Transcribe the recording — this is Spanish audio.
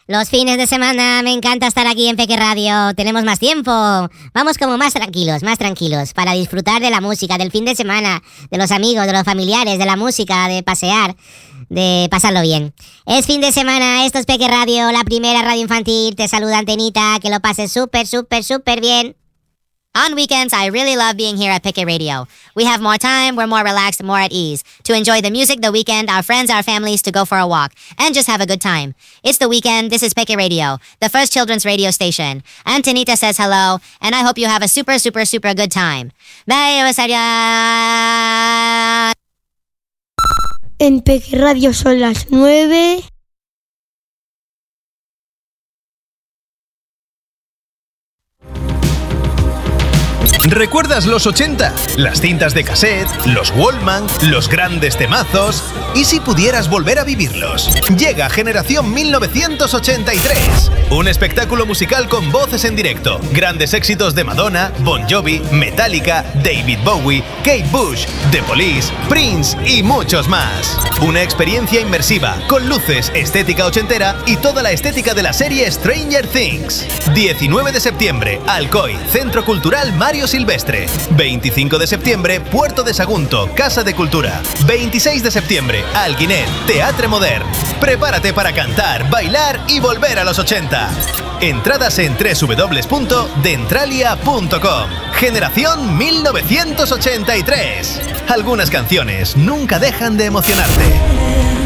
Los fines de semana me encanta estar aquí en Peque Radio. Tenemos más tiempo. Vamos como más tranquilos, para disfrutar de la música, del fin de semana, de los amigos, de los familiares, de la música, de pasear, de pasarlo bien. Es fin de semana, esto es Peque Radio, la primera radio infantil. Te saluda Antenita, que lo pases súper bien. On weekends, I really love being here at Picket Radio. We have more time, we're more relaxed, more at ease. To enjoy the music, the weekend, our friends, our families, to go for a walk, and just have a good time. It's the weekend, this is Picket Radio, the first children's radio station. Antonita says hello, and I hope you have a super good time. Bye, En Peque Radio son las 9. ¿Recuerdas los 80? Las cintas de cassette, los Walkman, los grandes temazos. ¿Y si pudieras volver a vivirlos? Llega Generación 1983. Un espectáculo musical con voces en directo. Grandes éxitos de Madonna, Bon Jovi, Metallica, David Bowie, Kate Bush, The Police, Prince y muchos más. Una experiencia inmersiva, con luces, estética ochentera y toda la estética de la serie Stranger Things. 19 de septiembre, Alcoy, Centro Cultural Mario Silvestre. 25 de septiembre, Puerto de Sagunto, Casa de Cultura. 26 de septiembre, Alguinet, Teatre Modern. Prepárate para cantar, bailar y volver a los 80. Entradas en www.dentralia.com. Generación 1983. Algunas canciones nunca dejan de emocionarte.